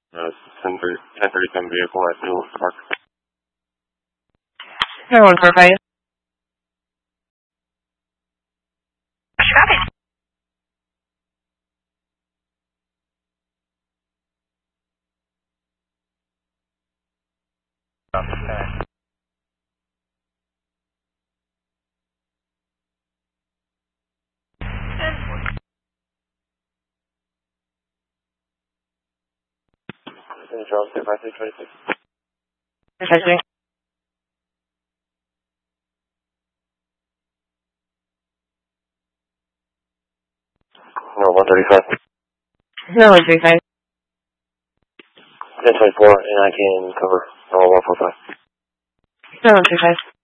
1037 vehicle at New Park. 9145. Copy. Charles 25326. Precisely. No, 135. No, 135. 1024, and I can cover 145. No, 135.